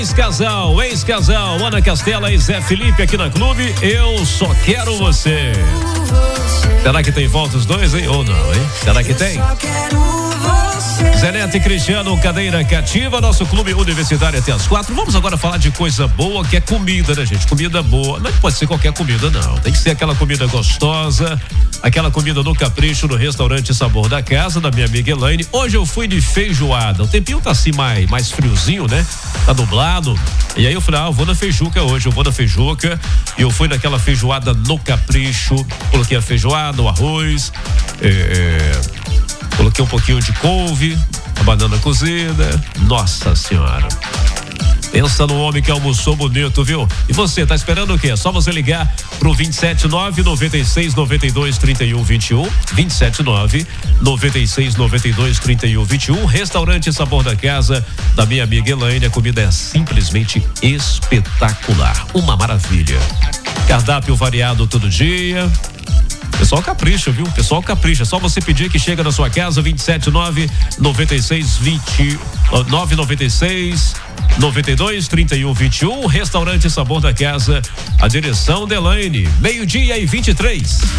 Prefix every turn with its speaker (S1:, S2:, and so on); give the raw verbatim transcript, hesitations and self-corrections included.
S1: Ex-casal, ex-casal, Ana Castela e Zé Felipe aqui na Clube. Eu só quero você. Será que tem volta os dois, hein? Ou não, hein? Será que tem? Zé Neto e Cristiano, cadeira cativa, nosso clube universitário até as quatro. Vamos agora falar de coisa boa, que é comida, né, gente? Comida boa. Não pode ser qualquer comida, não. Tem que ser aquela comida gostosa, aquela comida no capricho, no restaurante Sabor da Casa, da minha amiga Elaine. Hoje eu fui de feijoada. O tempinho tá assim mais, mais friozinho, né? Tá nublado. E aí eu falei, ah, eu vou na feijuca hoje, eu vou na feijuca. E eu fui naquela feijoada no capricho. Coloquei a feijoada, o arroz, é, coloquei um pouquinho de couve, a banana cozida. Nossa senhora. Pensa no homem que almoçou bonito, viu? E você, tá esperando o quê? É só você ligar pro vinte e sete nove, noventa e seis, noventa e dois, trinta e um, vinte e um, vinte e sete nove, noventa e seis, noventa e dois, trinta e um, vinte e um. Restaurante Sabor da Casa, da minha amiga Elaine. A comida é simplesmente espetacular. Uma maravilha. Cardápio variado todo dia. Pessoal capricha, viu? Pessoal capricha. É só você pedir que chega na sua casa. Vinte e sete nove, noventa e seis, vinte, nove noventa e seis, noventa e dois, trinta e um, vinte e um. Restaurante Sabor da Casa. A direção da Elaine. Meio-dia e vinte e três.